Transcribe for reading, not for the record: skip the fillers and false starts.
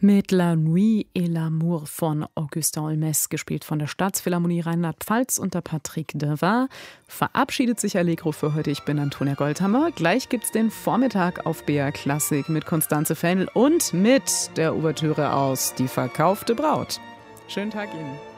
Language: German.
Mit La Nuit et l'amour von Augustin Holmes, gespielt von der Staatsphilharmonie Rheinland-Pfalz unter Patrick Devin, verabschiedet sich Allegro für heute. Ich bin Antonia Goldhammer. Gleich gibt's den Vormittag auf BR Klassik mit Constanze Fennl und mit der Ouvertüre aus Die verkaufte Braut. Schönen Tag Ihnen.